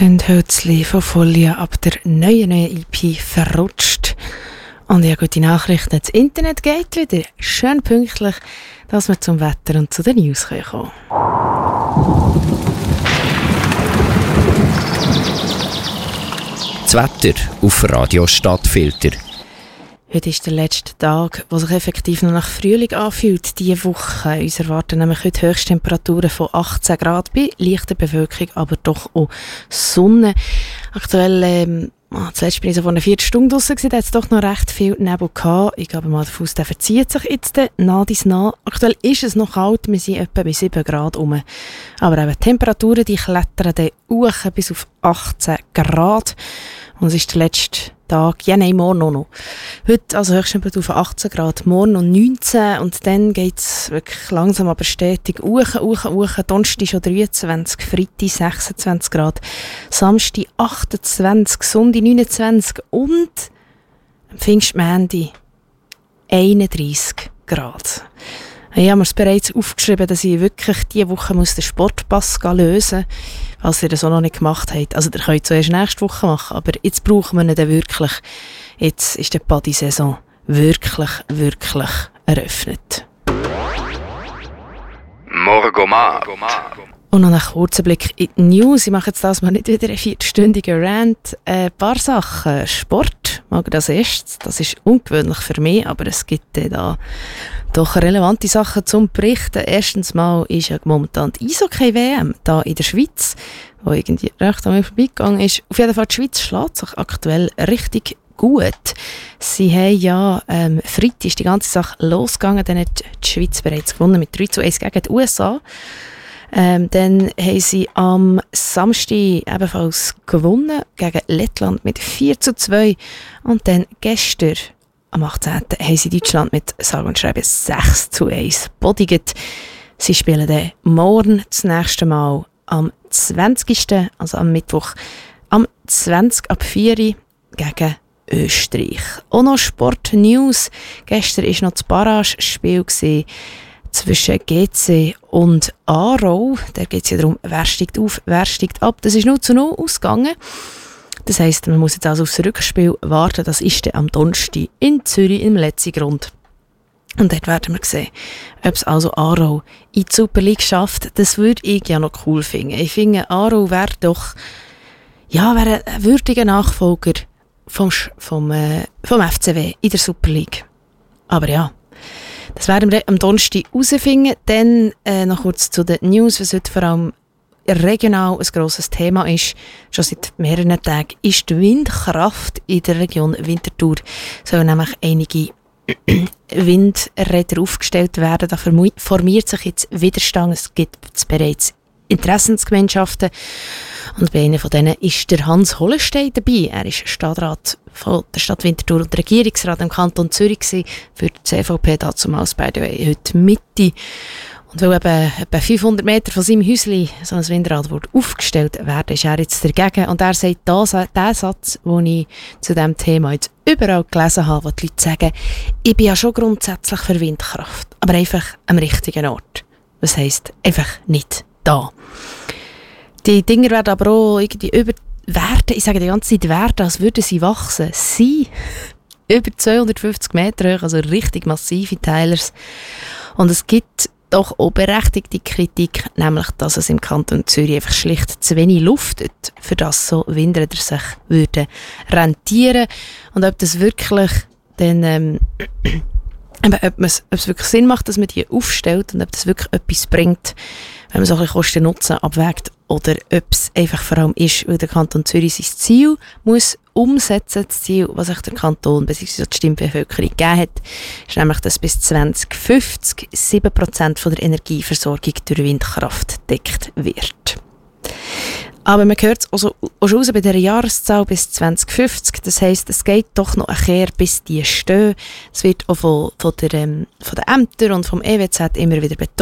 Zündhölzli von Folie ab der neuen EP «Verrutscht». Und ja, gute Nachrichten. Das Internet geht wieder schön pünktlich, dass wir zum Wetter und zu den News kommen. Das Wetter auf Radio Stadtfilter. Heute ist der letzte Tag, der sich effektiv noch nach Frühling anfühlt. Diese Woche. Uns erwarten nämlich heute Höchsttemperaturen von 18 Grad bei leichter Bevölkerung, aber doch auch Sonne. Aktuell, zuletzt bin ich so vor einer 4 Stunden draussen gewesen, da hat es doch noch recht viel Nebel gehabt. Ich glaube mal, der Fuss verzieht sich jetzt nah dies nah. Aktuell ist es noch kalt, wir sind etwa bei 7 Grad rum. Aber eben, die Temperaturen die klettern dann hoch bis auf 18 Grad. Und es ist der letzte Tag, ja nein, morgen noch. Heute also Höchsttemperatur von 18 Grad, morgen noch 19 und dann geht es wirklich langsam aber stetig hoch. Donnerstag schon 23, Freitag 26 Grad, Samstag 28, Sonntag 29 und am Pfingstmontag 31 Grad. Ich habe mir es bereits aufgeschrieben, dass ich wirklich diese Woche den Sportpass lösen muss, falls ihr das auch noch nicht gemacht habt. Also ihr könnt es erst nächste Woche machen, aber jetzt brauchen wir ihn dann wirklich. Jetzt ist die Paddy-Saison wirklich eröffnet. Morgomar. Und noch einen kurzen Blick in die News. Ich mache jetzt das mal nicht wieder einen 4-stündigen Rant. Ein paar Sachen. Sport mag ich als erstes. Das ist ungewöhnlich für mich, aber es gibt da doch relevante Sachen zum Berichten. Erstens mal ist ja momentan die Eishockey-WM hier in der Schweiz, wo irgendwie recht an mir vorbeigegangen ist. Auf jeden Fall, die Schweiz schlägt sich aktuell richtig gut. Sie haben ja, Freitag ist die ganze Sache losgegangen, dann hat die Schweiz bereits gewonnen mit 3:1 gegen die USA. Dann haben sie am Samstag ebenfalls gewonnen gegen Lettland mit 4:2. Und dann gestern, am 18. haben sie Deutschland mit sage und schreibe 6:1 bodigt. Sie spielen dann morgen das nächste Mal am 20., also am Mittwoch, am 20 ab 4 gegen Österreich. Auch noch Sport-News. Gestern war noch das Barrage-Spiel zwischen GC und Aarau. Da geht es ja darum, wer steigt auf, wer steigt ab. Das ist 0:0 ausgegangen. Das heisst, man muss jetzt also aufs Rückspiel warten. Das ist dann am Donnerstag in Zürich im letzten Grund. Und dort werden wir sehen, ob es also Aarau in die Super League schafft. Das würde ich ja noch cool finden. Ich finde, Aarau wäre doch wäre ein würdiger Nachfolger vom FCW in der Super League. Aber ja, das werden wir am Donnerstag herausfinden. Dann noch kurz zu den News, was heute vor allem regional ein grosses Thema ist, schon seit mehreren Tagen, ist die Windkraft in der Region Winterthur. Sollen nämlich einige Windräder aufgestellt werden. Da formiert sich jetzt Widerstand. Es gibt bereits Interessensgemeinschaften. Und bei einer von denen ist der Hans Hollenstein dabei. Er ist Stadtrat von der Stadt Winterthur und Regierungsrat im Kanton Zürich gewesen, für die CVP dazumals bei der heute Mitte. Und weil eben etwa 500 Meter von seinem Häuschen so ein Windrad aufgestellt werden, ist er jetzt dagegen. Und er sagt den Satz, den ich zu diesem Thema jetzt überall gelesen habe, wo die Leute sagen, ich bin ja schon grundsätzlich für Windkraft, aber einfach am richtigen Ort. Das heisst, einfach nicht da. Die Dinger werden aber auch irgendwie werden, ich sage die ganze Zeit werden, als würden sie wachsen. Sie über 250 Meter hoch, also richtig massive Teilers. Und es gibt doch auch berechtigte Kritik, nämlich, dass es im Kanton Zürich einfach schlicht zu wenig luftet, für das so Windräder sich würden rentieren. Und ob das wirklich dann, ob es wirklich Sinn macht, dass man die aufstellt und ob das wirklich etwas bringt, wenn man so ein bisschen Kosten-Nutzen abwägt, oder ob es einfach vor allem ist, weil der Kanton Zürich sein Ziel muss umsetzen, das Ziel, was sich der Kanton bzw. die Stimmbevölkerung gegeben hat, ist nämlich, dass bis 2050 7% von der Energieversorgung durch Windkraft gedeckt wird. Aber man hört es auch schon raus bei dieser Jahreszahl bis 2050. Das heisst, es geht doch noch ein Kehr, bis die stehen. Es wird auch von den Ämtern und vom EWZ immer wieder betont.